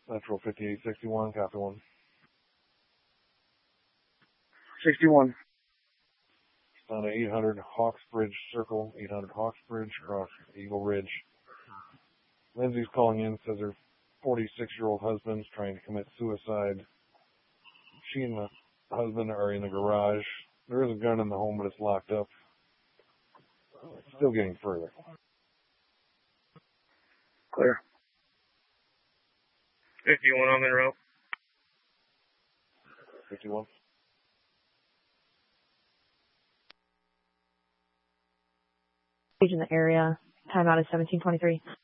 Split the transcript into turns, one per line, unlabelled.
Central 5861, copy 1.
61.
It's on 800 Hawksbridge Circle, 800 Hawksbridge, across Eagle Ridge. Lindsay's calling in, says her 46-year-old husband's trying to commit suicide. She and the husband are in the garage. There is a gun in the home, but it's locked up. It's still getting further.
Clear.
51 on Monroe.
51.
In the area. Timeout is 17:23.